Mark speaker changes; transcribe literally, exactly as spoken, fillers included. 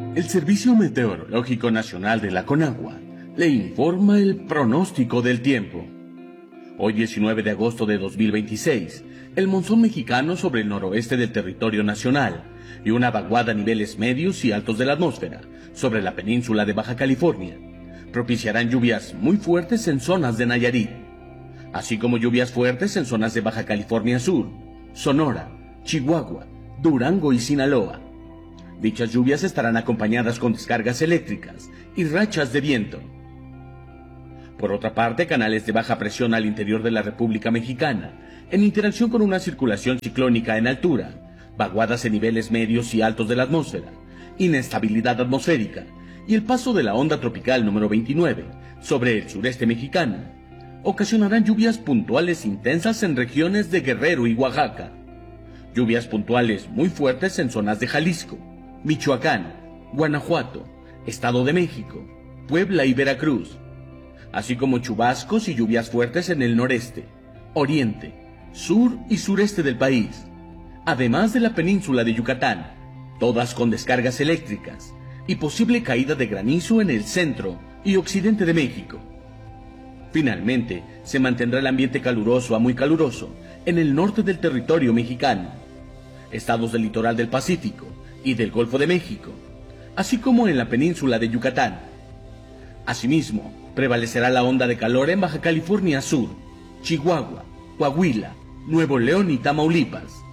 Speaker 1: El Servicio Meteorológico Nacional de la Conagua le informa el pronóstico del tiempo. Hoy diecinueve de agosto de dos mil veintiséis, el monzón mexicano sobre el noroeste del territorio nacional y una vaguada a niveles medios y altos de la atmósfera sobre la península de Baja California propiciarán lluvias muy fuertes en zonas de Nayarit, así como lluvias fuertes en zonas de Baja California Sur, Sonora, Chihuahua, Durango y Sinaloa. Dichas lluvias estarán acompañadas con descargas eléctricas y rachas de viento. Por otra parte, canales de baja presión al interior de la República Mexicana, en interacción con una circulación ciclónica en altura, vaguadas en niveles medios y altos de la atmósfera, inestabilidad atmosférica y el paso de la onda tropical número veintinueve sobre el sureste mexicano, ocasionarán lluvias puntuales intensas en regiones de Guerrero y Oaxaca, lluvias puntuales muy fuertes en zonas de Jalisco, Michoacán, Guanajuato, Estado de México, Puebla y Veracruz, así como chubascos y lluvias fuertes en el noreste, oriente, sur y sureste del país, además de la península de Yucatán, todas con descargas eléctricas y posible caída de granizo en el centro y occidente de México. Finalmente, se mantendrá el ambiente caluroso a muy caluroso en el norte del territorio mexicano, estados del litoral del Pacífico y del Golfo de México, así como en la península de Yucatán. Asimismo, prevalecerá la onda de calor en Baja California Sur, Chihuahua, Coahuila, Nuevo León y Tamaulipas.